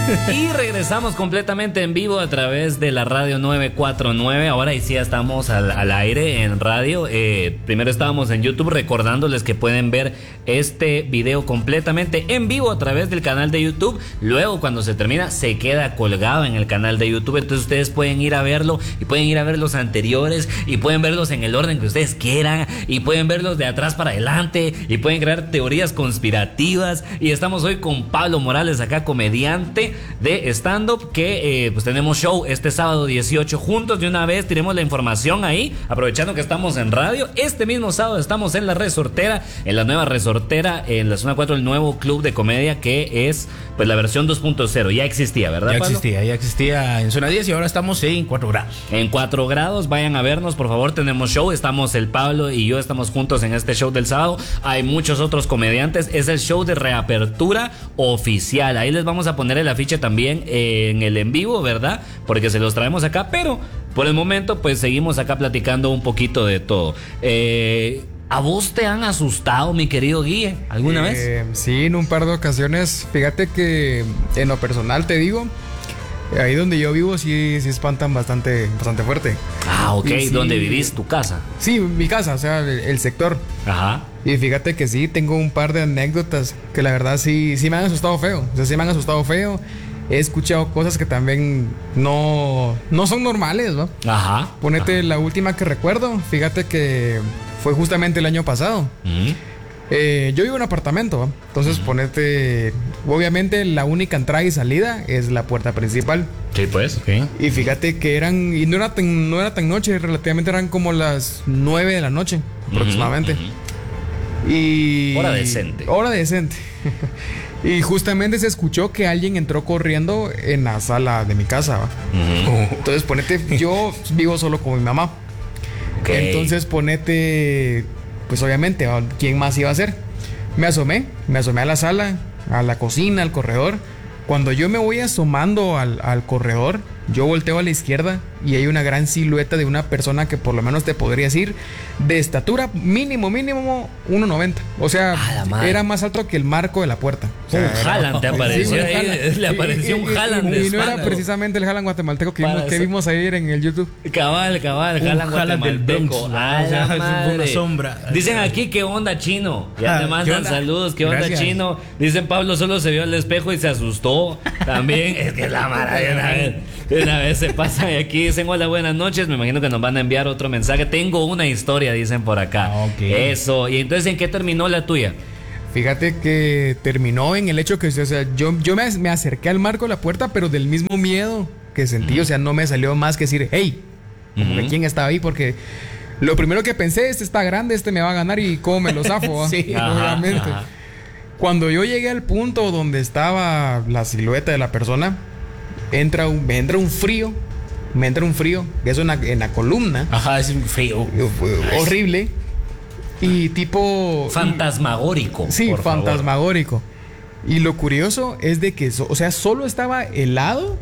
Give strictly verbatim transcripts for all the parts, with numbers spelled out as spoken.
Y regresamos completamente en vivo a través de la radio nueve cuatro nueve. Ahora y sí estamos al, al aire en radio. Eh, primero estábamos en YouTube, recordándoles que pueden ver este video completamente en vivo a través del canal de YouTube. Luego, cuando se termina, se queda colgado en el canal de YouTube. Entonces ustedes pueden ir a verlo y pueden ir a ver los anteriores y pueden verlos en el orden que ustedes quieran y pueden verlos de atrás para adelante y pueden crear teorías conspirativas. Y estamos hoy con Pablo Morales, acá comediante de stand-up, que eh, pues tenemos show este sábado dieciocho juntos. De una vez tiremos la información ahí, aprovechando que estamos en radio. Este mismo sábado estamos en La Resortera, en la nueva Resortera, en la zona cuatro, el nuevo club de comedia, que es pues la versión dos punto cero. Ya existía, ¿verdad, Ya Pablo? existía, ya existía en zona diez y ahora estamos en cuatro grados. En cuatro grados, vayan a vernos, por favor. Tenemos show, estamos el Pablo y yo, estamos juntos en este show del sábado. Hay muchos otros comediantes. Es el show de reapertura oficial. Ahí les vamos a poner el afiche también en el en vivo, ¿verdad? Porque se los traemos acá, pero por el momento pues seguimos acá platicando un poquito de todo. Eh, ¿A vos te han asustado, mi querido Guille, alguna eh, vez? Sí, en un par de ocasiones. Fíjate que en lo personal te digo, ahí donde yo vivo sí, sí espantan bastante, bastante fuerte. Ah, ok. Sí, ¿Dónde vivís? ¿Tu casa? Sí, mi casa, o sea, el, el sector. Ajá. Y fíjate que sí, tengo un par de anécdotas que la verdad sí, sí me han asustado feo. O sea, sí me han asustado feo. He escuchado cosas que también no, no son normales, ¿no? Ajá. Ponete Ajá. la última que recuerdo. Fíjate que fue justamente el año pasado. ¿Mm? Eh, yo vivo en un apartamento, ¿va? Entonces uh-huh. ponete, obviamente la única entrada y salida es la puerta principal. Sí, pues. Okay. Y fíjate que eran, y no era tan, no era tan noche, relativamente eran como las nueve de la noche, uh-huh, aproximadamente. Uh-huh. Y hora decente. Hora decente. Y justamente se escuchó que alguien entró corriendo en la sala de mi casa, ¿va? Uh-huh. Entonces ponete, yo vivo solo con mi mamá. Okay. Entonces ponete, pues obviamente, ¿quién más iba a ser? Me asomé, me asomé a la sala, a la cocina, al corredor. Cuando yo me voy asomando al, al corredor, yo volteo a la izquierda y hay una gran silueta de una persona que por lo menos te podría decir de estatura mínimo, mínimo uno noventa. O sea, era más alto que el marco de la puerta. O sea, un Haaland te apareció, sí, ahí, Haaland. Le apareció y, un Haaland. Y, y, y no era precisamente el Haaland guatemalteco que, vimos, que vimos ayer en el YouTube. Cabal, cabal, un Haaland guatemalteco. Ah, ya, es una sombra. Dicen aquí, ¿qué onda, chino? Ya ah, te mandan ¿qué saludos, ¿qué onda, Gracias. Chino? Dicen, Pablo solo se vio al espejo y se asustó. También, es que la maravilla. Una vez, una vez se pasa y aquí dicen, hola, buenas noches. Me imagino que nos van a enviar otro mensaje. Tengo una historia, dicen por acá. Ah, okay. Eso. ¿Y entonces en qué terminó la tuya? Fíjate que terminó en el hecho que, o sea, yo, yo me, me acerqué al marco de la puerta, pero del mismo miedo que sentí, uh-huh. o sea, no me salió más que decir, hey, como uh-huh. que quién estaba ahí, porque lo primero que pensé, este está grande, este me va a ganar y cómo me lo zafo, sí, obviamente. Ajá, ajá. Cuando yo llegué al punto donde estaba la silueta de la persona, entra un, me entra un frío, me entra un frío, que es una, en la columna. Ajá, es un frío. Horrible. Y tipo... Fantasmagórico. Sí, por fantasmagórico. Favor. Y lo curioso es de que, o sea, solo estaba helado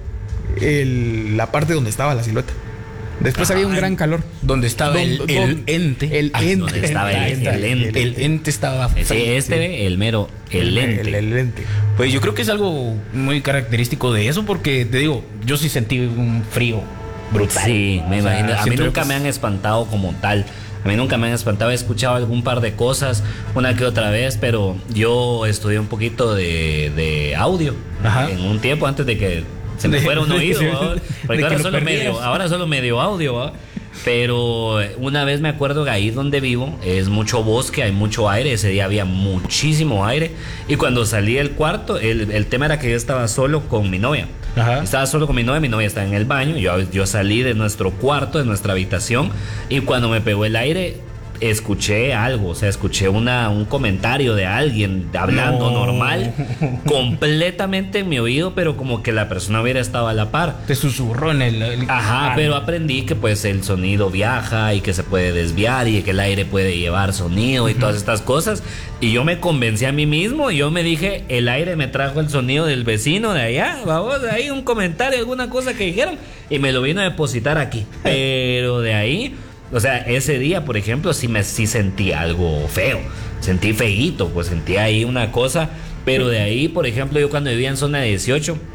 el, la parte donde estaba la silueta. Después ah, había un gran calor. Donde estaba el, don, el don, ente. El Ay, ente. Donde estaba el, el ente. El ente estaba frío. Sí, este, sí. el mero, el ente. El, el ente. Pues yo creo que es algo muy característico de eso, porque te digo, yo sí sentí un frío brutal. Sí, me o sea, imagino. A mí nunca pues... me han espantado como tal. A mí nunca me han espantado. He escuchado algún par de cosas, una que otra vez, pero yo estudié un poquito de, de audio. Ajá. En un tiempo antes de que se me fuera un oído, ¿va? Porque ahora solo, medio, ahora solo medio audio, ¿va? Pero una vez me acuerdo que ahí donde vivo es mucho bosque, hay mucho aire. Ese día había muchísimo aire. Y cuando salí del cuarto, el, el tema era que yo estaba solo con mi novia. Ajá. Estaba solo con mi novia, mi novia estaba en el baño. Yo, yo salí de nuestro cuarto, de nuestra habitación. Y cuando me pegó el aire, escuché algo, o sea, escuché una, un comentario de alguien hablando no. normal, completamente en mi oído, pero como que la persona hubiera estado a la par. Te susurró en el... el... Ajá, ah, pero aprendí que pues el sonido viaja y que se puede desviar y que el aire puede llevar sonido y uh-huh. todas estas cosas. Y yo me convencí a mí mismo y yo me dije, el aire me trajo el sonido del vecino de allá, vamos, ahí un comentario, alguna cosa que dijeron, y me lo vino a depositar aquí. Pero de ahí... O sea, ese día, por ejemplo, sí, me, sí sentí algo feo. Sentí feíto, pues sentí ahí una cosa. Pero de ahí, por ejemplo, yo cuando vivía en zona dieciocho,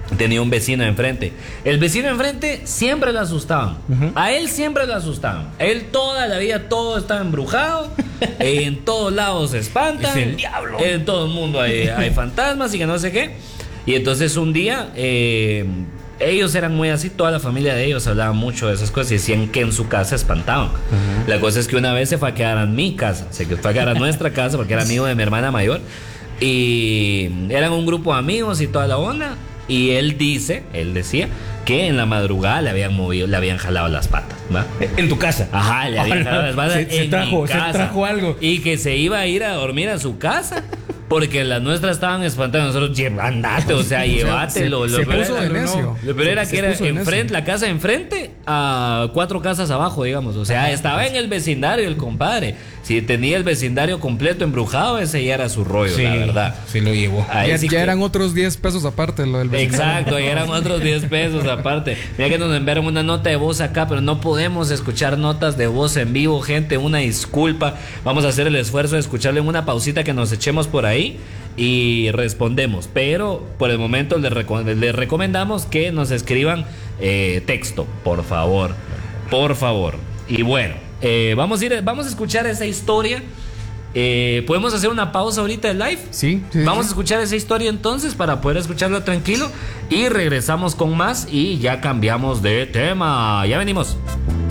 tenía un vecino enfrente. El vecino enfrente siempre lo asustaban. Uh-huh. A él siempre lo asustaban. Él toda la vida todo estaba embrujado. En todos lados se espantan. Es el diablo. En todo el mundo hay, hay fantasmas y que no sé qué. Y entonces un día eh, ellos eran muy así, toda la familia de ellos hablaba mucho de esas cosas y decían que en su casa espantaban. Uh-huh. La cosa es que una vez se fue a quedar en mi casa, se fue a quedar a nuestra casa porque era amigo de mi hermana mayor. Y eran un grupo de amigos y toda la onda. Y él dice, él decía que en la madrugada le habían movido, le habían jalado las patas, ¿va? En tu casa. Ajá, le habían jalado las patas. Se, en se trajo, mi casa. se trajo algo. Y que se iba a ir a dormir a su casa. Porque las nuestras estaban espantadas. Nosotros, andate, o sea, llévatelo. Se, lo se puso de necio. Lo peor era se, que era enfrente, la casa enfrente a cuatro casas abajo, digamos. O sea, estaba en el vecindario el compadre. Si tenía el vecindario completo embrujado, ese ya era su rollo, sí, la verdad. Sí, lo llevó. Ahí ya sí ya que... eran otros diez pesos aparte lo del vecindario. Exacto, ya eran otros diez pesos aparte. Mira que nos enviaron una nota de voz acá, pero no podemos escuchar notas de voz en vivo, gente. Una disculpa. Vamos a hacer el esfuerzo de escucharle en una pausita que nos echemos por ahí y respondemos, pero por el momento les, reco- les recomendamos que nos escriban eh, texto, por favor, por favor. Y bueno, eh, vamos a ir, vamos a escuchar esa historia. Eh, ¿Podemos hacer una pausa ahorita del live? Sí, sí. Vamos sí. a escuchar esa historia entonces para poder escucharla tranquilo y regresamos con más y ya cambiamos de tema. Ya venimos.